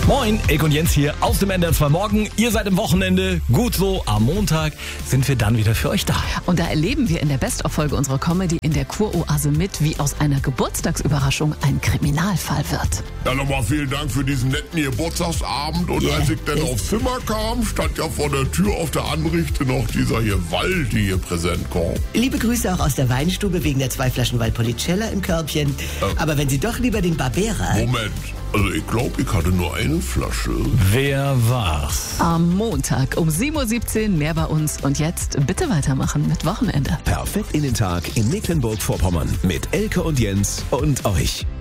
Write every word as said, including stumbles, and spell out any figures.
Moin, Elke und Jens hier aus dem N D R zwei Morgen. Ihr seid im Wochenende. Gut so, am Montag sind wir dann wieder für euch da. Und da erleben wir in der Best-of-Folge unserer Comedy in der Kuroase mit, wie aus einer Geburtstagsüberraschung ein Kriminalfall wird. Ja, nochmal vielen Dank für diesen netten Geburtstagsabend. Und Yeah. als ich dann aufs Zimmer kam, stand ja vor der Tür auf der Anrichte noch dieser hier waldige Präsentkorb. Liebe Grüße auch aus der Weinstube wegen der zwei Flaschen Valpolicella im Körbchen. Äh. Aber wenn Sie doch lieber den Barbera... Moment, also ich glaube, ich hatte nur eine Flasche. Wer war's? Am Montag um sieben Uhr siebzehn mehr bei uns. Und jetzt bitte weitermachen mit Wochenende. Perfekt in den Tag in Mecklenburg-Vorpommern mit Elke und Jens und euch.